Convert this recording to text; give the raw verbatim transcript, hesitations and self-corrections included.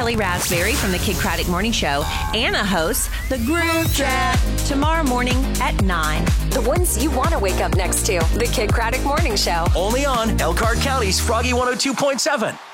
Kelly Raspberry from the Kid Craddock Morning Show. Anna hosts The Groove Trap tomorrow morning at nine. The ones you want to wake up next to. The Kid Craddock Morning Show. Only on Elkhart County's Froggy one oh two point seven.